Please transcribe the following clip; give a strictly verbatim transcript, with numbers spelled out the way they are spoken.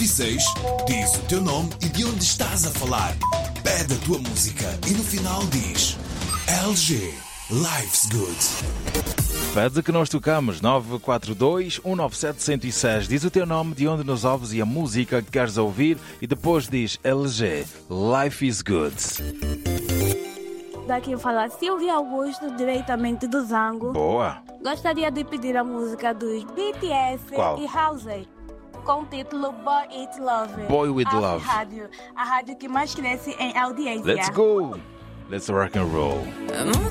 e seis, diz o teu nome e de onde estás a falar. Pede a tua música e no final diz L G, Life's Good. Pede que nós tocamos nove quatro dois, um nove sete, um zero seis. Diz o teu nome, de onde nos ouves e a música que queres ouvir e depois diz L G, Life is Good. Daqui fala Silvia Augusto, diretamente do Zango. Boa. Gostaria de pedir a música dos B T S Qual? e Halsey, com o título Boy With Love. Boy With A Love. Rádio, a rádio que mais cresce em audiência. Let's go. Let's rock and roll.